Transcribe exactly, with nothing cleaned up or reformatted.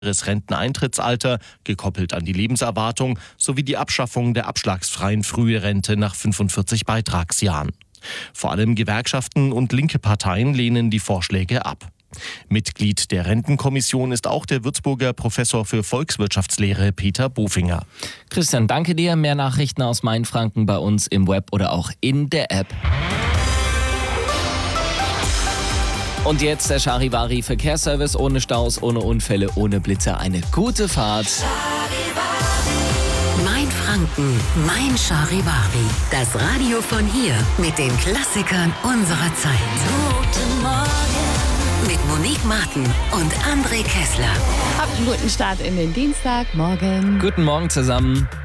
Das Renteneintrittsalter, gekoppelt an die Lebenserwartung, sowie die Abschaffung der abschlagsfreien Frührente nach fünfundvierzig Beitragsjahren. Vor allem Gewerkschaften und linke Parteien lehnen die Vorschläge ab. Mitglied der Rentenkommission ist auch der Würzburger Professor für Volkswirtschaftslehre Peter Bofinger. Christian, danke dir. Mehr Nachrichten aus Mainfranken bei uns im Web oder auch in der App. Und jetzt der Charivari Verkehrsservice ohne Staus, ohne Unfälle, ohne Blitzer. Eine gute Fahrt. Mainfranken, mein Charivari. Das Radio von hier mit den Klassikern unserer Zeit. Guten Morgen. Mit Monique Martin und André Kessler. Habt einen guten Start in den Dienstag. Morgen. Guten Morgen zusammen.